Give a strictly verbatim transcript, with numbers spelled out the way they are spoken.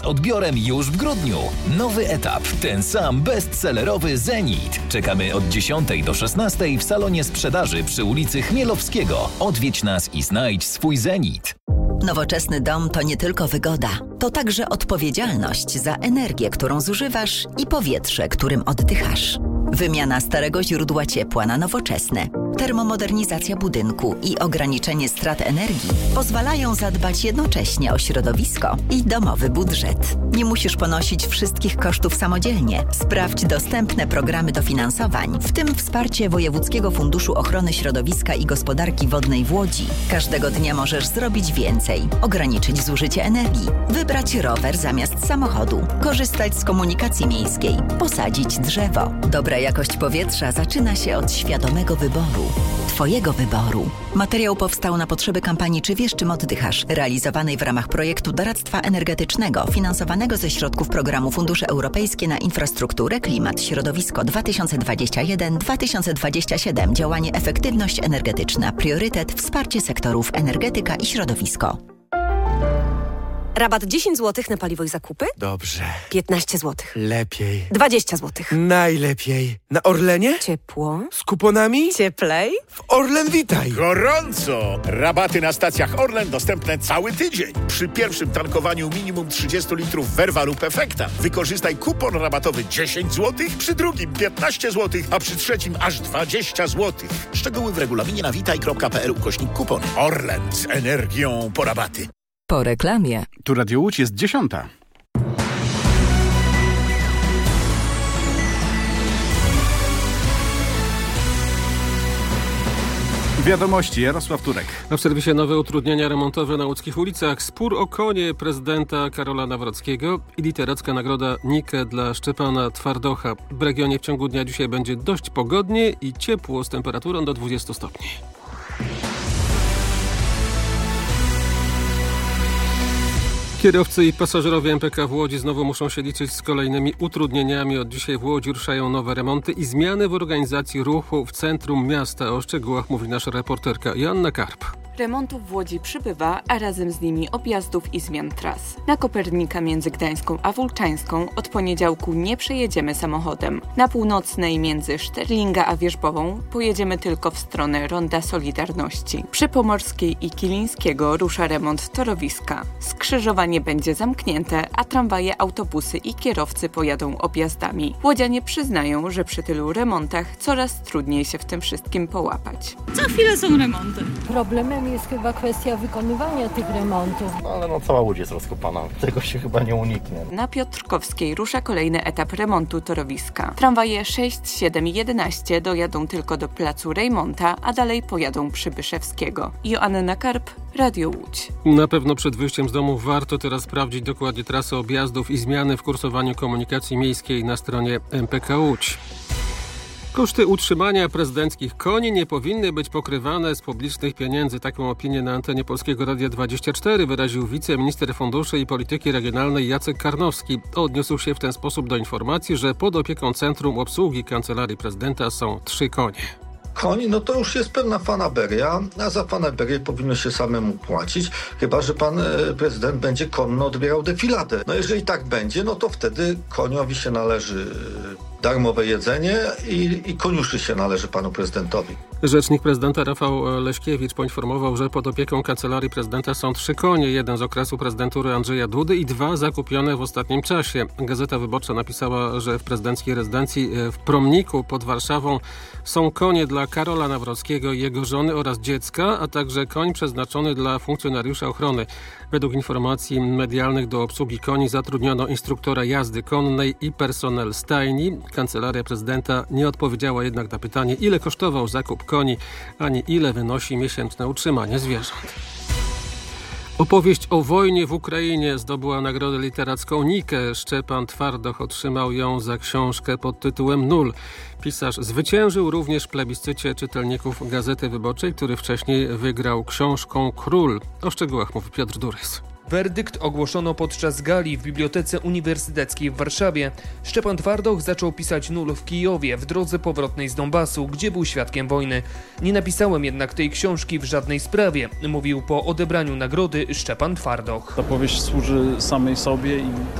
Odbiorem już w grudniu. Nowy etap, ten sam bestsellerowy Zenit. Czekamy od dziesiątej do szesnastej w salonie sprzedaży przy ulicy Chmielowskiego. Odwiedź nas i znajdź swój Zenit. Nowoczesny dom to nie tylko wygoda, to także odpowiedzialność za energię, którą zużywasz i powietrze, którym oddychasz. Wymiana starego źródła ciepła na nowoczesne, termomodernizacja budynku i ograniczenie strat energii pozwalają zadbać jednocześnie o środowisko i domowy budżet. Nie musisz ponosić wszystkich kosztów samodzielnie. Sprawdź dostępne programy dofinansowań, w tym wsparcie Wojewódzkiego Funduszu Ochrony Środowiska i Gospodarki Wodnej w Łodzi. Każdego dnia możesz zrobić więcej, ograniczyć zużycie energii, wybrać rower zamiast samochodu, korzystać z komunikacji miejskiej, posadzić drzewo. Dobra jakość powietrza zaczyna się od świadomego wyboru. Twojego wyboru. Materiał powstał na potrzeby kampanii Czy wiesz, czym oddychasz? Realizowanej w ramach projektu doradztwa energetycznego finansowanego ze środków programu Fundusze Europejskie na infrastrukturę, klimat, środowisko dwa tysiące dwadzieścia jeden do dwa tysiące dwadzieścia siedem. Działanie efektywność energetyczna. Priorytet wsparcie sektorów energetyka i środowisko. Rabat dziesięć złotych na paliwo i zakupy? Dobrze. piętnaście złotych. Lepiej. dwadzieścia złotych. Najlepiej. Na Orlenie? Ciepło. Z kuponami? Cieplej. W Orlen Witaj. Gorąco! Rabaty na stacjach Orlen dostępne cały tydzień. Przy pierwszym tankowaniu minimum trzydzieści litrów Verva lub Efekta wykorzystaj kupon rabatowy dziesięć złotych, przy drugim piętnaście złotych, a przy trzecim aż dwadzieścia złotych. Szczegóły w regulaminie na witaj kropka p l ukośnik kupon. Orlen z energią po rabaty. Po reklamie. Tu Radio Łódź jest dziesiąta. Wiadomości, Jarosław Turek. A w serwisie nowe utrudnienia remontowe na łódzkich ulicach, spór o konie prezydenta Karola Nawrockiego i literacka nagroda Nike dla Szczepana Twardocha. W regionie w ciągu dnia dzisiaj będzie dość pogodnie i ciepło z temperaturą do dwudziestu stopni. Kierowcy i pasażerowie M P K w Łodzi znowu muszą się liczyć z kolejnymi utrudnieniami. Od dzisiaj w Łodzi ruszają nowe remonty i zmiany w organizacji ruchu w centrum miasta. O szczegółach mówi nasza reporterka Joanna Karp. Remontów w Łodzi przybywa, a razem z nimi objazdów i zmian tras. Na Kopernika między Gdańską a Wólczańską od poniedziałku nie przejedziemy samochodem. Na północnej między Szterlinga a Wierzbową pojedziemy tylko w stronę Ronda Solidarności. Przy Pomorskiej i Kilińskiego rusza remont torowiska. Skrzyżowanie będzie zamknięte, a tramwaje, autobusy i kierowcy pojadą objazdami. Łodzianie przyznają, że przy tylu remontach coraz trudniej się w tym wszystkim połapać. Co chwilę są remonty. Problemem jest chyba kwestia wykonywania tych remontów. No, ale no cała Łódź jest rozkopana, tego się chyba nie uniknie. Na Piotrkowskiej rusza kolejny etap remontu torowiska. Tramwaje sześć, siedem i jedenaście dojadą tylko do placu Rejmonta, a dalej pojadą Przybyszewskiego. Joanna Karp, Radio Łódź. Na pewno przed wyjściem z domu warto teraz sprawdzić dokładnie trasę objazdów i zmiany w kursowaniu komunikacji miejskiej na stronie M P K Łódź. Koszty utrzymania prezydenckich koni nie powinny być pokrywane z publicznych pieniędzy. Taką opinię na antenie Polskiego Radia dwadzieścia cztery wyraził wiceminister funduszy i polityki regionalnej Jacek Karnowski. Odniósł się w ten sposób do informacji, że pod opieką Centrum Obsługi Kancelarii Prezydenta są trzy konie. Koń, no to już jest pewna fanaberia, a za fanaberię powinno się samemu płacić, chyba że pan prezydent będzie konno odbierał defiladę. No jeżeli tak będzie, no to wtedy koniowi się należy darmowe jedzenie i, i koniuszy się należy panu prezydentowi. Rzecznik prezydenta Rafał Leśkiewicz poinformował, że pod opieką Kancelarii Prezydenta są trzy konie. Jeden z okresu prezydentury Andrzeja Dudy i dwa zakupione w ostatnim czasie. Gazeta Wyborcza napisała, że w prezydenckiej rezydencji w Promniku pod Warszawą są konie dla Karola Nawrockiego i jego żony oraz dziecka, a także koń przeznaczony dla funkcjonariusza ochrony. Według informacji medialnych do obsługi koni zatrudniono instruktora jazdy konnej i personel stajni. Kancelaria Prezydenta nie odpowiedziała jednak na pytanie, ile kosztował zakup koni, ani ile wynosi miesięczne utrzymanie zwierząt. Opowieść o wojnie w Ukrainie zdobyła nagrodę literacką Nike. Szczepan Twardoch otrzymał ją za książkę pod tytułem Nul. Pisarz zwyciężył również w plebiscycie czytelników Gazety Wyborczej, który wcześniej wygrał książką Król. O szczegółach mówi Piotr Durys. Werdykt ogłoszono podczas gali w Bibliotece Uniwersyteckiej w Warszawie. Szczepan Twardoch zaczął pisać nul w Kijowie w drodze powrotnej z Donbasu, gdzie był świadkiem wojny. Nie napisałem jednak tej książki w żadnej sprawie, mówił po odebraniu nagrody Szczepan Twardoch. Ta powieść służy samej sobie i